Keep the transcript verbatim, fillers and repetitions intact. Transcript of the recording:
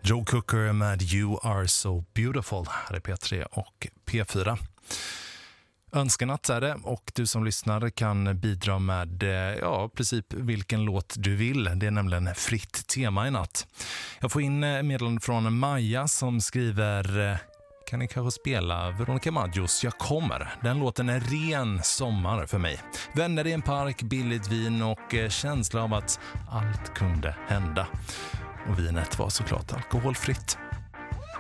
Joe Cocker med You Are So Beautiful här är P tre och P fyra. Önskenatt är det, och du som lyssnar kan bidra med ja, i princip vilken låt du vill. Det är nämligen fritt tema i natt. Jag får in meddelande från Maja som skriver: kan ni kanske spela Veronica Maggios Jag kommer? Den låten är ren sommar för mig. Vänner i en park, billigt vin och känsla av att allt kunde hända. Och vinet var såklart alkoholfritt.